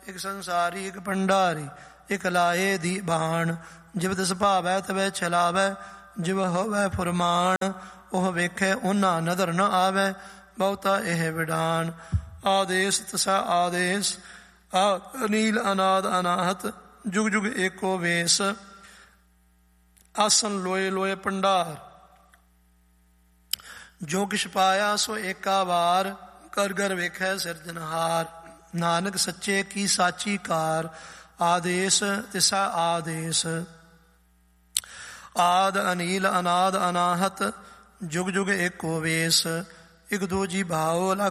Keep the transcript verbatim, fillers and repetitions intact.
ਇਕ ਸੰਸਾਰੀ ਇਕ ਭੰਡਾਰੀ, ਇਕ ਲਾਏ ਦੀ ਬਾਣ। ਜਿਵ ਤਿਸ ਭਾਵੈ ਤਵੈ ਛਲਾਵੈ, ਜਿਵ ਹੋਵੈ ਫੁਰਮਾਨ। ਉਹ ਵੇਖੈ ਉਹਨਾਂ ਨਦਰ ਨ ਆਵੈ, ਬਹੁਤਾ ਇਹ ਵਿਡਾਨ। ਆਦੇਸ ਤਸਾ ਆਦੇਸ, ਆ ਅਨੀਲ ਅਨਾਦ ਅਨਾਹਤ, ਜੁਗ ਜੁਗ ਏਕੋ ਵੇਸ। ਆਸਨ ਲੋਏ ਲੋਏ ਭੰਡਾਰ, ਜੋ ਕਿਛ ਪਾਇਆ ਸੋ ਏਕਾ ਵਾਰ। ਕਰ ਘਰ ਵੇਖੈ ਸਿਰਜਨਹਾਰ, ਨਾਨਕ ਸੱਚੇ ਕੀ ਸਾਚੀ ਕਾਰ। ਆਦੇਸ ਤਿਸਾ ਆਦੇਸ, ਆਦ ਅਨੀਲ ਅਨਾਦ ਅਨਾਹਤ, ਜੁਗ ਜੁਗ ਏਕੋ ਵੇਸ। ਇਕ ਦੂਜੀ ਭਾਓ ਲਖ